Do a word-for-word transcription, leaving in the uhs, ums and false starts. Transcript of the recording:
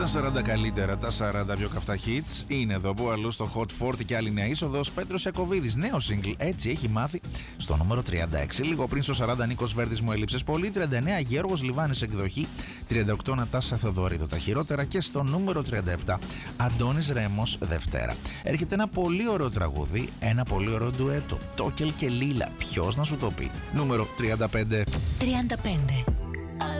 Τα σαράντα καλύτερα, τα σαράντα πιο καυτά hits. Είναι εδώ που αλλού στο Hot φορτί και άλλη νέα είσοδος. Πέτρος Ιακωβίδης, νέο single, έτσι έχει μάθει, στο νούμερο τριάντα έξι. Λίγο πριν στο σαράντα Νίκος Βέρδης, μου έλειψες πολύ. τριάντα εννέα Γιώργος Λιβάνης, εκδοχή. τριάντα οκτώ Νατάσα Θεοδωρίδου, τα χειρότερα. Και στο νούμερο τριάντα επτά Αντώνης Ρέμος, Δευτέρα. Έρχεται ένα πολύ ωραίο τραγούδι, ένα πολύ ωραίο ντουέτο. Τόκελ και Λίλα, ποιος να σου το πει. Νούμερο τριάντα πέντε. τριάντα πέντε.